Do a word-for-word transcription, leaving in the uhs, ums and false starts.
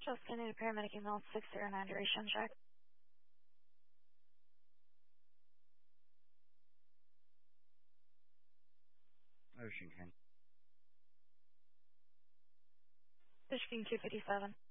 Just gonna need a paramedic email six zero nine duration check. Ocean King. Fishing two fifty-seven.